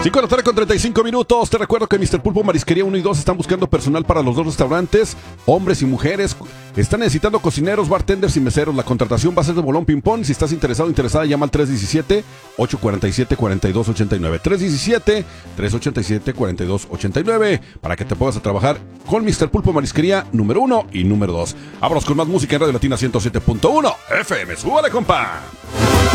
5 de la tarde con 35 minutos. Te recuerdo que Mr. Pulpo Marisquería 1 y 2 están buscando personal para los dos restaurantes, hombres y mujeres. Están necesitando cocineros, bartenders y meseros. La contratación va a ser de bolón ping-pong. Si estás interesado o interesada, llama al 317-847-4289. 317-387-4289 para que te pongas a trabajar con Mr. Pulpo Marisquería número 1 y número 2. Vámonos con más música en Radio Latina 107.1 FM. ¡Súbale, compa!